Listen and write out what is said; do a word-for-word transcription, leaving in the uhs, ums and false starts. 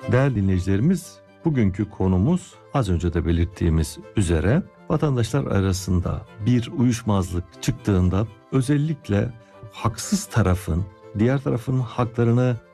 Değerli dinleyicilerimiz, bugünkü konumuz az önce de belirttiğimiz üzere vatandaşlar arasında bir uyuşmazlık çıktığında özellikle haksız tarafın diğer tarafın haklarını